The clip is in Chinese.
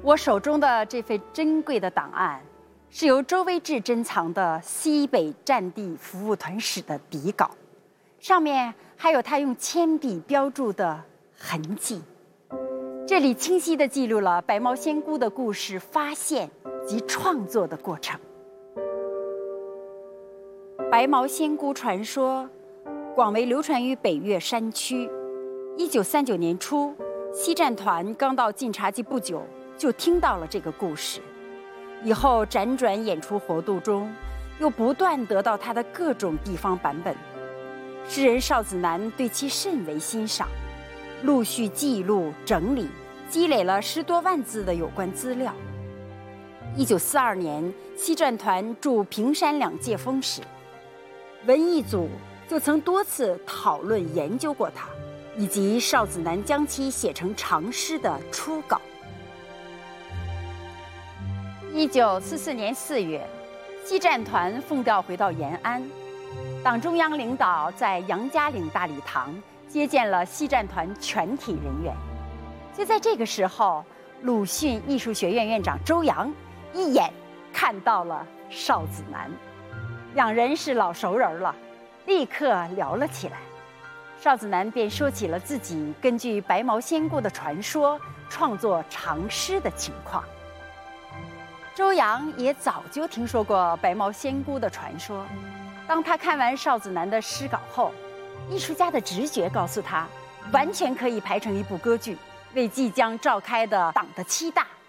我手中的这份珍贵的档案，是由周威志珍藏的西北战地服务团史的底稿，上面还有他用铅笔标注的痕迹。这里清晰地记录了白毛仙姑的故事发现及创作的过程。白毛仙姑传说广为流传于北岳山区。1939年初，西战团刚到晋察冀不久，就听到了这个故事。以后辗转演出活动中，又不断得到他的各种地方版本。诗人邵子南对其甚为欣赏，陆续记录整理，积累了10多万字的有关资料。1942年，西战团驻平山2届锋使，文艺组就曾多次讨论研究过它，以及邵子南将其写成长诗的初稿。1944年4月，西战团奉调回到延安，党中央领导在杨家岭大礼堂接见了西战团全体人员。就在这个时候，鲁迅艺术学院院长周扬一眼看到了邵子南，两人是老熟人了，立刻聊了起来。邵子南便说起了自己根据白毛仙姑的传说创作长诗的情况。周扬也早就听说过白毛仙姑的传说，当他看完邵子南的诗稿后，艺术家的直觉告诉他，完全可以排成一部歌剧，为即将召开的党的7大